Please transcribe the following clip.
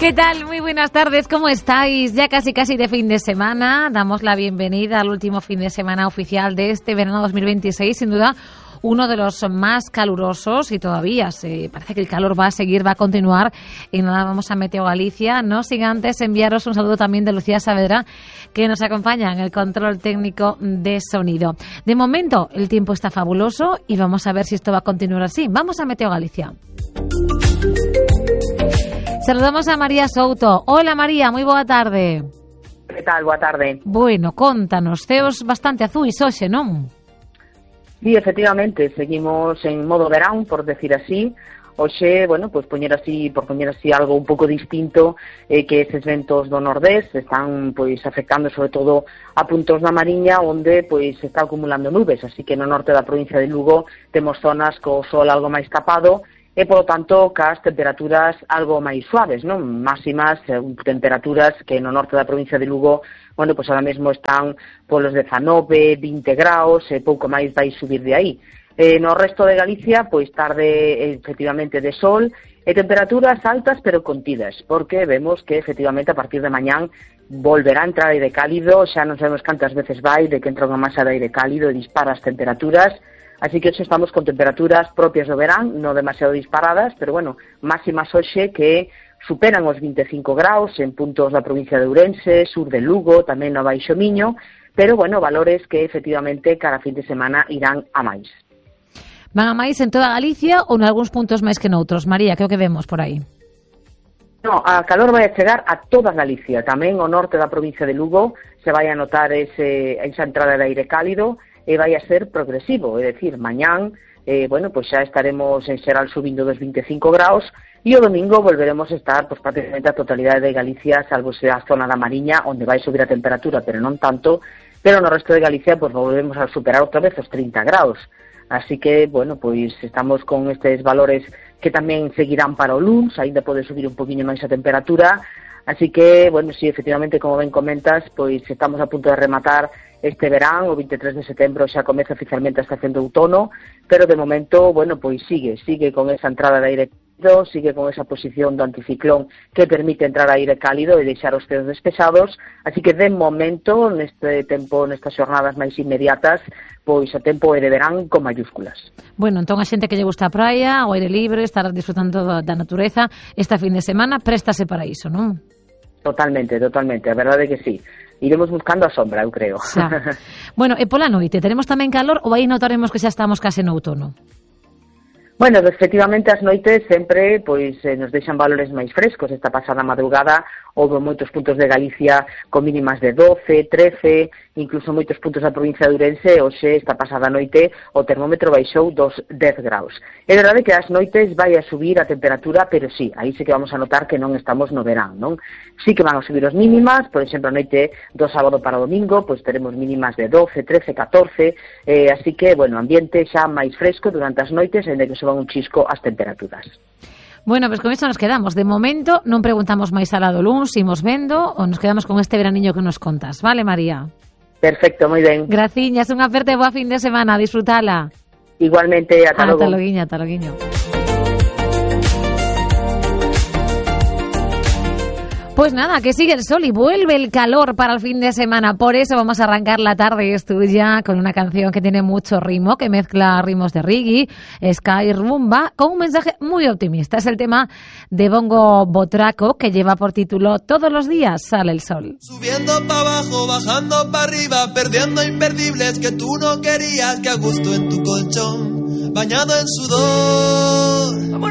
¿Qué tal? Muy buenas tardes, ¿cómo estáis? Ya casi de fin de semana. Damos la bienvenida al último fin de semana oficial de este verano 2026. Sin duda, uno de los más calurosos y todavía parece que el calor va a continuar. Y nada, vamos a Meteo Galicia. No sin antes enviaros un saludo también de Lucía Saavedra, que nos acompaña en el control técnico de sonido. De momento, el tiempo está fabuloso y vamos a ver si esto va a continuar así. Vamos a Meteo Galicia. Saludamos a María Souto. Hola María, moi boa tarde. Que tal? Boa tarde. Bueno, contanos, ceos bastante azuis hoxe, non? Sí, efectivamente, seguimos en modo verán, por decir así. Hoxe, bueno, pues por poñer así algo un pouco distinto, que eses ventos do nordés están pois afectando sobre todo a puntos da Mariña onde pois se está acumulando nubes, así que no norte da provincia de Lugo temos zonas co sol algo máis tapado e, polo tanto, cas temperaturas algo máis suaves, non? Máximas temperaturas que no norte da provincia de Lugo, bueno, pois ahora mesmo están polos 19, 20 graus, e pouco máis vai subir de aí. No resto de Galicia, pois tarde efectivamente de sol e temperaturas altas pero contidas, porque vemos que efectivamente a partir de mañán volverá a entrar aire cálido, xa non sabemos cantas veces vai de que entra unha masa de aire cálido e dispara as temperaturas. Así que hoxe estamos con temperaturas propias do verán, non demasiado disparadas, pero bueno, máximas hoxe que superan os 25 graus en puntos da provincia de Ourense, sur de Lugo, tamén no Baixo Miño, pero bueno, valores que efectivamente cara a fin de semana irán a máis. Van a máis en toda Galicia ou en algúns puntos máis que noutros? María, que o que vemos por aí? No, a calor vai a chegar a toda Galicia, tamén o norte da provincia de Lugo se vai a notar esa entrada de aire cálido, e vai a ser progresivo, é dicir, mañán, bueno, pois xa estaremos en xeral subindo dos 25 graus e o domingo volveremos a estar pois prácticamente a totalidade de Galicia, salvo se a zona da Mariña, onde vai subir a temperatura, pero non tanto, pero no resto de Galicia pois volvemos a superar outra vez os 30 graus. Así que, bueno, pois estamos con estes valores que tamén seguirán para o luns, aínda pode subir un poquinho máis a temperatura. Así que, bueno, sí, efectivamente, como ben comentas, pois estamos a punto de rematar este verán, o 23 de setembro xa comeza oficialmente a estación de outono, pero de momento, bueno, pois sigue con esa entrada de aire cálido, sigue con esa posición do anticiclón que permite entrar aire cálido e deixar os ceos despesados, así que de momento, neste tempo, nestas xornadas máis inmediatas, pois o tempo é de verán con mayúsculas. Bueno, entón a xente que lle gusta a praia, o aire libre, estar disfrutando da natureza, esta fin de semana préstase para iso, non? Totalmente, a verdade é que sí. Iremos buscando a sombra, eu creo. Xa. Bueno, e pola noite, teremos tamén calor ou aí notaremos que xa estamos case no outono? Bueno, efectivamente as noites sempre pois nos deixan valores máis frescos. Esta pasada madrugada houve moitos puntos de Galicia con mínimas de 12, 13, incluso moitos puntos da provincia de Ourense. Hoxe, esta pasada noite, o termómetro baixou dos 10 graus. É verdade que as noites vai a subir a temperatura, pero sí, aí sí que vamos a notar que non estamos no verán, non? Sí que van a subir os mínimas, por exemplo, a noite do sábado para o domingo, pois teremos mínimas de 12, 13, 14, así que, bueno, ambiente xa máis fresco durante as noites, en que se van un chisco as temperaturas. Bueno, pues con isto nos quedamos. De momento non preguntamos máis alá do luns, imos vendo ou nos quedamos con este veraniño que nos contas. Vale, María? Perfecto, moi ben. Graciñas, unha aperta e boa fin de semana, disfrutala. Igualmente, ata logo. Ata loguiño. Pues nada, que sigue el sol y vuelve el calor para el fin de semana. Por eso vamos a arrancar la tarde tuya con una canción que tiene mucho ritmo, que mezcla ritmos de reggae, ska y rumba, con un mensaje muy optimista. Es el tema de Bongo Botraco, que lleva por título Todos los días sale el sol. Subiendo para abajo, bajando para arriba, perdiendo imperdibles que tú no querías, que a gusto en tu colchón, bañado en sudor.